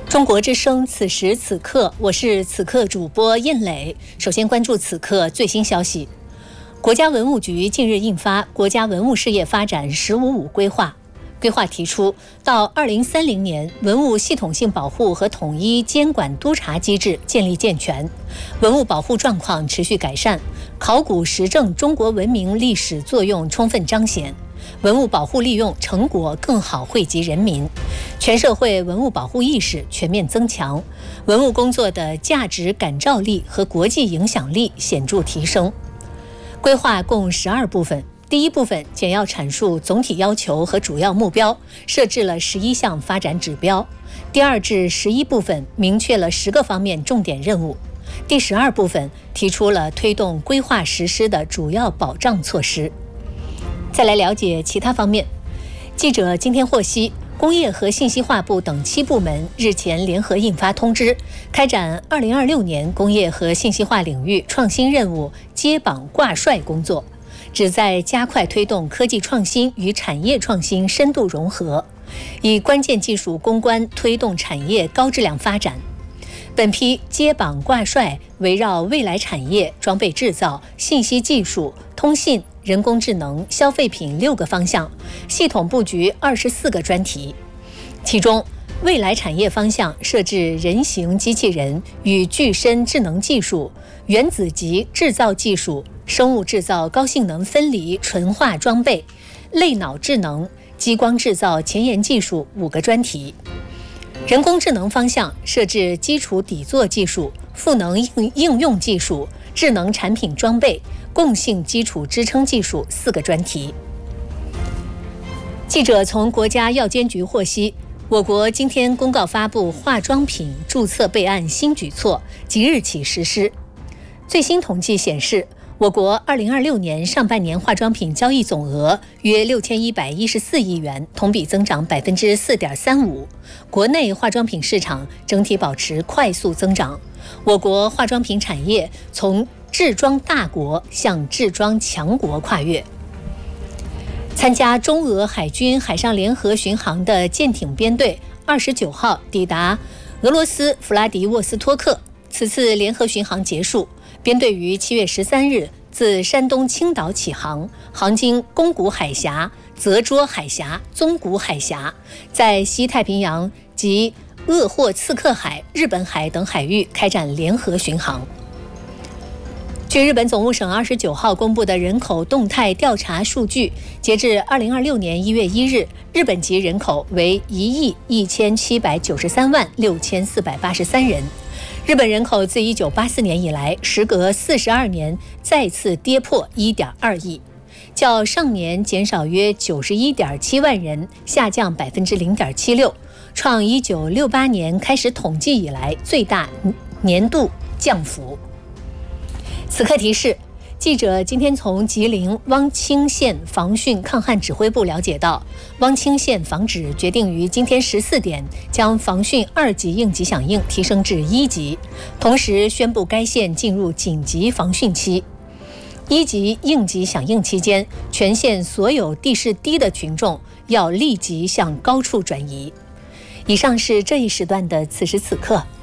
中国之声，此时此刻，我是此刻主播印磊。首先关注此刻最新消息。国家文物局近日印发《国家文物事业发展“十五五”规划》，规划提出，到2030年，文物系统性保护和统一监管督查机制建立健全，文物保护状况持续改善，考古实证中国文明历史作用充分彰显，文物保护利用成果更好惠及人民，全社会文物保护意识全面增强，文物工作的价值感召力和国际影响力显著提升。规划共12部分，第一部分简要阐述总体要求和主要目标，设置了11项发展指标。第2至11部分明确了10个方面重点任务。第12部分提出了推动规划实施的主要保障措施。再来了解其他方面。记者今天获悉，工业和信息化部等7部门日前联合印发通知，开展2026年工业和信息化领域创新任务接榜挂帅工作，旨在加快推动科技创新与产业创新深度融合，以关键技术攻关推动产业高质量发展。本批接榜挂帅围绕未来产业、装备制造、信息技术、通信、人工智能、消费品6个方向，系统布局24个专题。其中，未来产业方向设置人形机器人与具身智能技术、原子级制造技术、生物制造高性能分离纯化装备、类脑智能、激光制造前沿技术5个专题。人工智能方向设置基础底座技术、赋能应用技术、智能产品装备、共性基础支撑技术4个专题。记者从国家药监局获悉，我国今天公告发布化妆品注册备案新举措，即日起实施。最新统计显示，我国2026年上半年化妆品交易总额约6114亿元，同比增长4.35%。国内化妆品市场整体保持快速增长，我国化妆品产业从制妆大国向制妆强国跨越。参加中俄海军海上联合巡航的舰艇编队29号抵达俄罗斯弗拉迪沃斯托克。此次联合巡航结束，编队于7月13日自山东青岛起航，航经宫古海峡、泽捉海峡、宗谷海峡，在西太平洋及鄂霍次克海、日本海等海域开展联合巡航。据日本总务省29号公布的人口动态调查数据，截至2026年1月1日，日本籍人口为117936483人。日本人口自1984年以来，时隔42年再次跌破1.2亿，较上年减少约91.7万人，下降0.76%，创1968年开始统计以来最大年度降幅。此刻提示，记者今天从吉林汪清县防汛抗旱指挥部了解到，汪清县防指决定于今天14点将防汛2级应急响应提升至1级，同时宣布该县进入紧急防汛期。1级应急响应期间，全县所有地势低的群众要立即向高处转移。以上是这一时段的此时此刻，